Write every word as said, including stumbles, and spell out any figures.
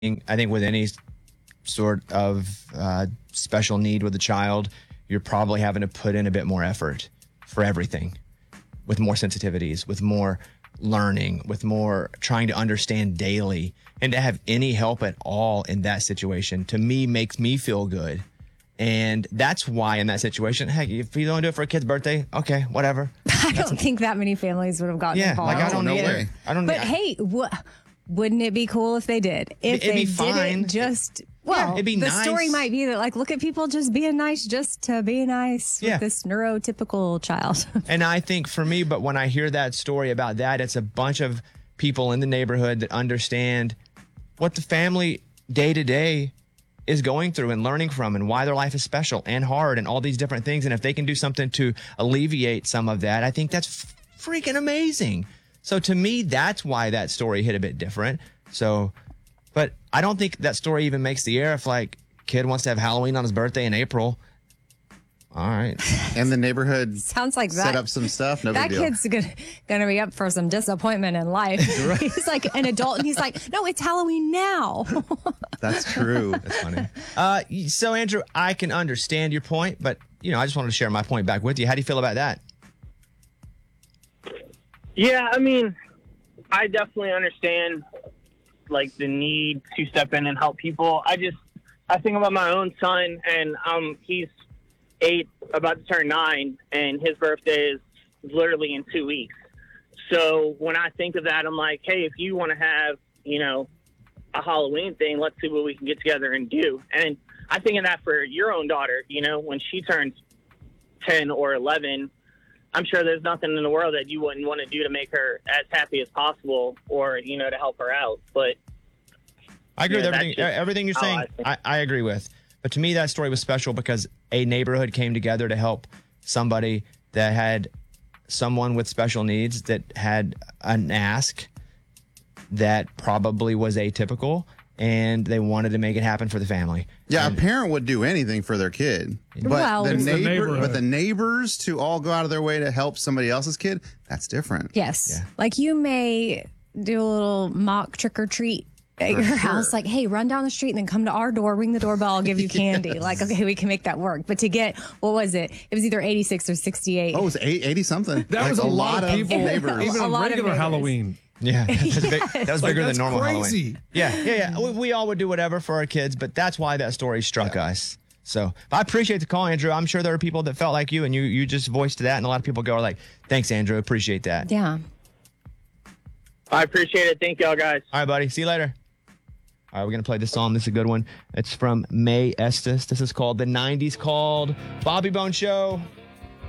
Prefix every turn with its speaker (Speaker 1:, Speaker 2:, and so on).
Speaker 1: I think with any sort of uh, special need with a child, you're probably having to put in a bit more effort for everything, with more sensitivities, with more learning, with more trying to understand daily. And to have any help at all in that situation, to me, makes me feel good. And that's why in that situation, heck, if you don't do it for a kid's birthday, okay, whatever.
Speaker 2: I don't think that many families would have gotten
Speaker 1: Yeah,
Speaker 2: involved.
Speaker 1: like I don't
Speaker 3: No
Speaker 1: need
Speaker 3: way.
Speaker 1: it. I don't.
Speaker 2: But
Speaker 1: I-
Speaker 2: hey, wh- wouldn't it be cool if they did? If
Speaker 1: It'd
Speaker 2: they
Speaker 1: be
Speaker 2: did
Speaker 1: fine.
Speaker 2: it just, well,
Speaker 1: Yeah, it'd be
Speaker 2: the
Speaker 1: nice.
Speaker 2: story might be that, like, look at people just being nice just to be nice
Speaker 1: Yeah.
Speaker 2: with this neurotypical child.
Speaker 1: And I think for me, but when I hear that story about that, it's a bunch of people in the neighborhood that understand what the family day to day is going through and learning from, and why their life is special and hard and all these different things. And if they can do something to alleviate some of that, I think that's freaking amazing. So to me, that's why that story hit a bit different. So, but I don't think that story even makes the air if, like, kid wants to have Halloween on his birthday in April. All right.
Speaker 3: And the neighborhood
Speaker 2: Sounds like
Speaker 3: set
Speaker 2: that.
Speaker 3: up some stuff. No
Speaker 2: That
Speaker 3: big deal.
Speaker 2: kid's gonna, gonna be up for some disappointment in life. He's like an adult and he's like, no, it's Halloween now.
Speaker 3: That's true.
Speaker 1: That's funny. Uh, so, Andrew, I can understand your point, but, you know, I just wanted to share my point back with you. How do you feel about that?
Speaker 4: Yeah, I mean, I definitely understand, like, the need to step in and help people. I just, I think about my own son, and um, he's eight, about to turn nine, and his birthday is literally in two weeks. So when I think of that, I'm like, hey, if you want to have, you know, a Halloween thing, let's see what we can get together and do. And I think of that for your own daughter, you know, when she turns ten or eleven, I'm sure there's nothing in the world that you wouldn't want to do to make her as happy as possible, or, you know, to help her out. But
Speaker 1: I agree
Speaker 4: Yeah,
Speaker 1: with
Speaker 4: that's
Speaker 1: everything.
Speaker 4: just
Speaker 1: Everything you're
Speaker 4: how
Speaker 1: saying,
Speaker 4: I think.
Speaker 1: I, I agree with. But to me, that story was special because a neighborhood came together to help somebody that had someone with special needs that had an ask that probably was atypical, and they wanted to make it happen for the family.
Speaker 3: Yeah,
Speaker 1: And-
Speaker 3: a parent would do anything for their kid. But
Speaker 2: Well,
Speaker 3: the
Speaker 2: It's
Speaker 5: the
Speaker 3: neighbor
Speaker 5: neighborhood.
Speaker 3: but the neighbors to all go out of their way to help somebody else's kid, that's different.
Speaker 2: Yes.
Speaker 1: Yeah.
Speaker 2: Like you may do a little mock trick or treat at
Speaker 3: For
Speaker 2: your
Speaker 3: sure.
Speaker 2: house. Like, hey, run down the street and then come to our door, ring the doorbell, I'll give you candy. Like, okay, we can make that work. But to get, what was it? It was either eighty-six or sixty-eight.
Speaker 3: Oh, it was eight, eighty something.
Speaker 5: That
Speaker 3: Like
Speaker 5: was a, lot, of people,
Speaker 3: neighbors.
Speaker 5: even
Speaker 2: A
Speaker 5: on
Speaker 2: lot of
Speaker 5: regular
Speaker 2: neighbors.
Speaker 5: Halloween.
Speaker 1: Yeah, that's big, that was
Speaker 5: Like,
Speaker 1: bigger
Speaker 5: that's
Speaker 1: than normal
Speaker 5: crazy.
Speaker 1: Halloween. Yeah, yeah, yeah. We, we all would do whatever for our kids, but that's why that story struck us. So I appreciate the call, Andrew. I'm sure there are people that felt like you, and you you just voiced that, and a lot of people go like, "Thanks, Andrew. Appreciate that."
Speaker 2: Yeah.
Speaker 4: I appreciate it. Thank y'all, guys.
Speaker 1: All right, buddy. See you later. All right, we're going to play this song. This is a good one. It's from May Estes. This is called The nineties Called Bobby Bone Show.